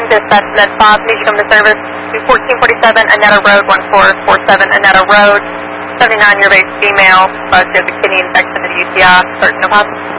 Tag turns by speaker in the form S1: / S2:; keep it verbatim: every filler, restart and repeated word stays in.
S1: Dispatch Med Bob, need you come to service to fourteen forty-seven Annetta Road, one four four seven Annetta Road, seventy-nine year base female, uh, she has a kidney infection and a U T I, certain of hospital.